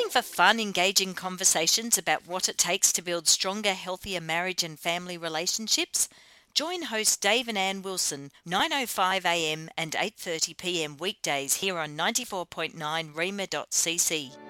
Looking for fun, engaging conversations about what it takes to build stronger, healthier marriage and family relationships? Join host Dave and Ann Wilson, 9:05 a.m. and 8:30 p.m. weekdays here on 94.9 rema.cc.